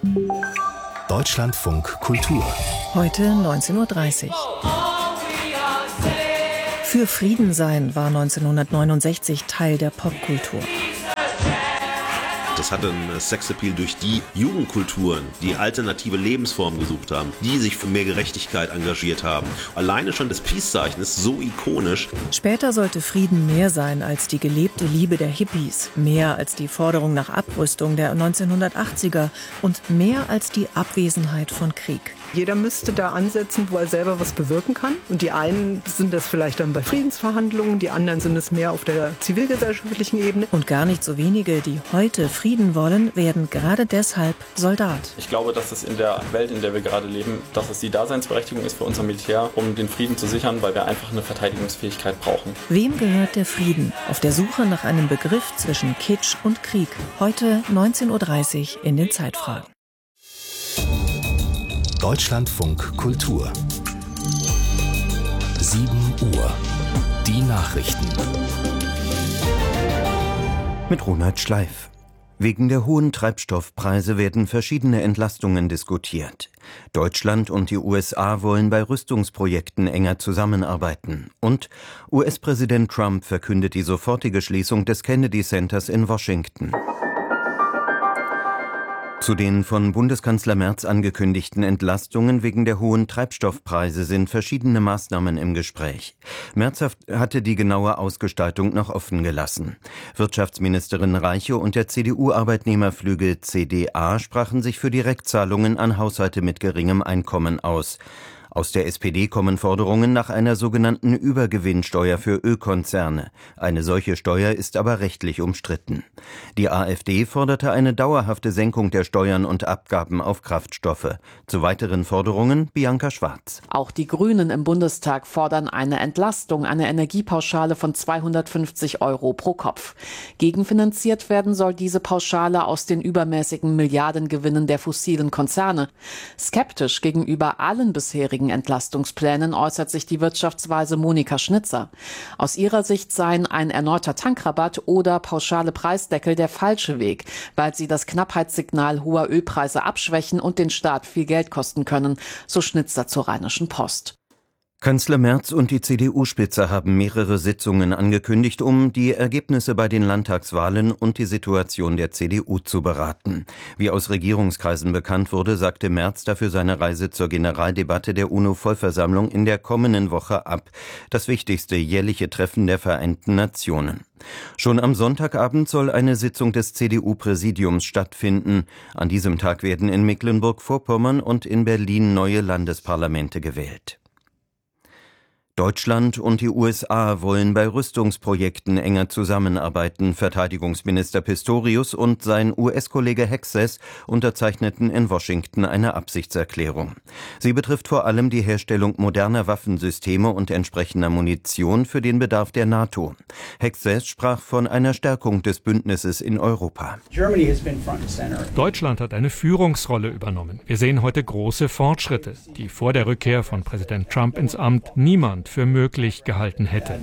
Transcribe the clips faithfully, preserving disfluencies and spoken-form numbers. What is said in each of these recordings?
Deutschlandfunk Kultur. Heute neunzehn Uhr dreißig. Für Frieden sein war neunzehnhundertneunundsechzig Teil der Popkultur. Das hatte einen Sexappeal durch die Jugendkulturen, die alternative Lebensformen gesucht haben, die sich für mehr Gerechtigkeit engagiert haben. Alleine schon das Peace-Zeichen ist so ikonisch. Später sollte Frieden mehr sein als die gelebte Liebe der Hippies, mehr als die Forderung nach Abrüstung der neunzehnhundertachtziger und mehr als die Abwesenheit von Krieg. Jeder müsste da ansetzen, wo er selber was bewirken kann. Und die einen sind das vielleicht dann bei Friedensverhandlungen, die anderen sind es mehr auf der zivilgesellschaftlichen Ebene. Und gar nicht so wenige, die heute Frieden wollen, werden gerade deshalb Soldat. Ich glaube, dass es in der Welt, in der wir gerade leben, dass es die Daseinsberechtigung ist für unser Militär, um den Frieden zu sichern, weil wir einfach eine Verteidigungsfähigkeit brauchen. Wem gehört der Frieden? Auf der Suche nach einem Begriff zwischen Kitsch und Krieg. Heute neunzehn Uhr dreißig in den Zeitfragen. Deutschlandfunk Kultur. sieben Uhr. Die Nachrichten. Mit Ronald Schleif. Wegen der hohen Treibstoffpreise werden verschiedene Entlastungen diskutiert. Deutschland und die U S A wollen bei Rüstungsprojekten enger zusammenarbeiten. Und U S-Präsident Trump verkündet die sofortige Schließung des Kennedy Centers in Washington. Zu den von Bundeskanzler Merz angekündigten Entlastungen wegen der hohen Treibstoffpreise sind verschiedene Maßnahmen im Gespräch. Merz hatte die genaue Ausgestaltung noch offen gelassen. Wirtschaftsministerin Reiche und der C D U-Arbeitnehmerflügel C D A sprachen sich für Direktzahlungen an Haushalte mit geringem Einkommen aus. Aus der S P D kommen Forderungen nach einer sogenannten Übergewinnsteuer für Ölkonzerne. Eine solche Steuer ist aber rechtlich umstritten. Die AfD forderte eine dauerhafte Senkung der Steuern und Abgaben auf Kraftstoffe. Zu weiteren Forderungen Bianca Schwarz. Auch die Grünen im Bundestag fordern eine Entlastung, eine Energiepauschale von zweihundertfünfzig Euro pro Kopf. Gegenfinanziert werden soll diese Pauschale aus den übermäßigen Milliardengewinnen der fossilen Konzerne. Skeptisch gegenüber allen bisherigen Entlastungsplänen äußert sich die Wirtschaftsweise Monika Schnitzer. Aus ihrer Sicht seien ein erneuter Tankrabatt oder pauschale Preisdeckel der falsche Weg, weil sie das Knappheitssignal hoher Ölpreise abschwächen und den Staat viel Geld kosten können, so Schnitzer zur Rheinischen Post. Kanzler Merz und die C D U-Spitze haben mehrere Sitzungen angekündigt, um die Ergebnisse bei den Landtagswahlen und die Situation der C D U zu beraten. Wie aus Regierungskreisen bekannt wurde, sagte Merz dafür seine Reise zur Generaldebatte der UNO-Vollversammlung in der kommenden Woche ab, das wichtigste jährliche Treffen der Vereinten Nationen. Schon am Sonntagabend soll eine Sitzung des C D U-Präsidiums stattfinden. An diesem Tag werden in Mecklenburg-Vorpommern und in Berlin neue Landesparlamente gewählt. Deutschland und die U S A wollen bei Rüstungsprojekten enger zusammenarbeiten. Verteidigungsminister Pistorius und sein U S-Kollege Hexes unterzeichneten in Washington eine Absichtserklärung. Sie betrifft vor allem die Herstellung moderner Waffensysteme und entsprechender Munition für den Bedarf der NATO. Hexes sprach von einer Stärkung des Bündnisses in Europa. Deutschland hat eine Führungsrolle übernommen. Wir sehen heute große Fortschritte, die vor der Rückkehr von Präsident Trump ins Amt niemand für möglich gehalten hätte.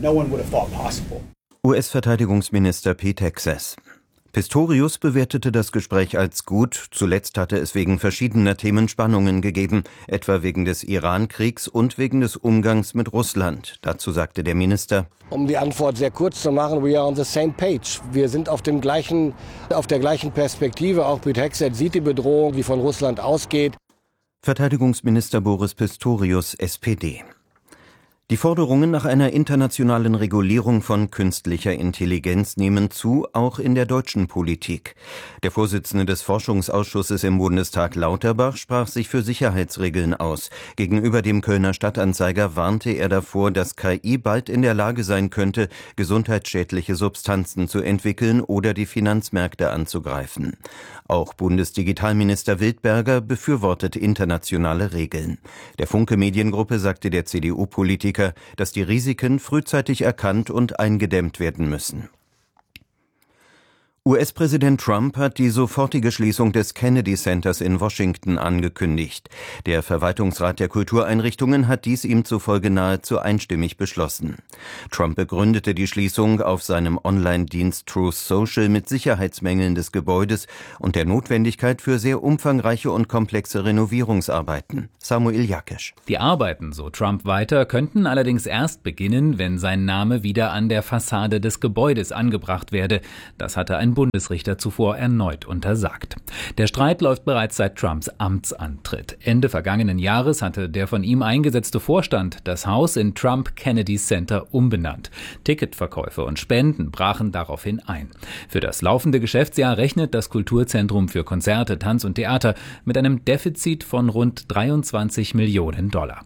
U S-Verteidigungsminister Pete Hexes. Pistorius bewertete das Gespräch als gut. Zuletzt hatte es wegen verschiedener Themen Spannungen gegeben, etwa wegen des Iran-Kriegs und wegen des Umgangs mit Russland. Dazu sagte der Minister: Um die Antwort sehr kurz zu machen, we are on the same page. Wir sind auf dem gleichen, auf der gleichen Perspektive. Auch Pete Hexes sieht die Bedrohung, die von Russland ausgeht. Verteidigungsminister Boris Pistorius, S P D. Die Forderungen nach einer internationalen Regulierung von künstlicher Intelligenz nehmen zu, auch in der deutschen Politik. Der Vorsitzende des Forschungsausschusses im Bundestag, Lauterbach, sprach sich für Sicherheitsregeln aus. Gegenüber dem Kölner Stadtanzeiger warnte er davor, dass K I bald in der Lage sein könnte, gesundheitsschädliche Substanzen zu entwickeln oder die Finanzmärkte anzugreifen. Auch Bundesdigitalminister Wildberger befürwortet internationale Regeln. Der Funke Mediengruppe sagte der C D U-Politiker, dass die Risiken frühzeitig erkannt und eingedämmt werden müssen. U S-Präsident Trump hat die sofortige Schließung des Kennedy Centers in Washington angekündigt. Der Verwaltungsrat der Kultureinrichtungen hat dies ihm zufolge nahezu einstimmig beschlossen. Trump begründete die Schließung auf seinem Online-Dienst Truth Social mit Sicherheitsmängeln des Gebäudes und der Notwendigkeit für sehr umfangreiche und komplexe Renovierungsarbeiten. Samuel Jakesch. Die Arbeiten, so Trump weiter, könnten allerdings erst beginnen, wenn sein Name wieder an der Fassade des Gebäudes angebracht werde. Das hatte ein Bundesrichter zuvor erneut untersagt. Der Streit läuft bereits seit Trumps Amtsantritt. Ende vergangenen Jahres hatte der von ihm eingesetzte Vorstand das Haus in Trump Kennedy Center umbenannt. Ticketverkäufe und Spenden brachen daraufhin ein. Für das laufende Geschäftsjahr rechnet das Kulturzentrum für Konzerte, Tanz und Theater mit einem Defizit von rund dreiundzwanzig Millionen Dollar.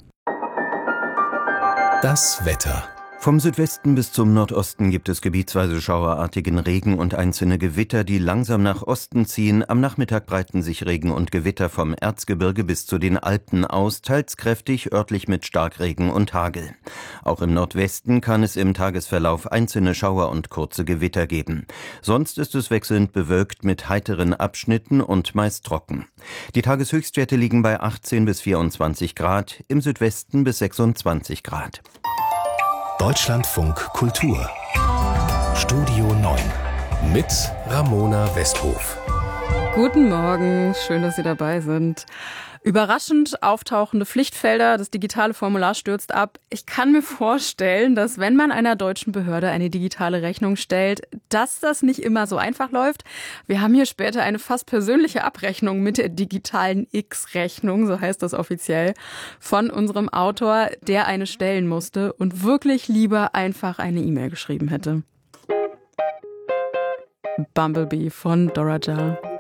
Das Wetter. Vom Südwesten bis zum Nordosten gibt es gebietsweise schauerartigen Regen und einzelne Gewitter, die langsam nach Osten ziehen. Am Nachmittag breiten sich Regen und Gewitter vom Erzgebirge bis zu den Alpen aus, teils kräftig, örtlich mit Starkregen und Hagel. Auch im Nordwesten kann es im Tagesverlauf einzelne Schauer und kurze Gewitter geben. Sonst ist es wechselnd bewölkt mit heiteren Abschnitten und meist trocken. Die Tageshöchstwerte liegen bei achtzehn bis vierundzwanzig Grad, im Südwesten bis sechsundzwanzig Grad. Deutschlandfunk Kultur. Studio neun mit Ramona Westhof. Guten Morgen, schön, dass Sie dabei sind. Überraschend auftauchende Pflichtfelder, das digitale Formular stürzt ab. Ich kann mir vorstellen, dass wenn man einer deutschen Behörde eine digitale Rechnung stellt, dass das nicht immer so einfach läuft. Wir haben hier später eine fast persönliche Abrechnung mit der digitalen X-Rechnung, so heißt das offiziell, von unserem Autor, der eine stellen musste und wirklich lieber einfach eine E-Mail geschrieben hätte. Bumblebee von Dora Jal.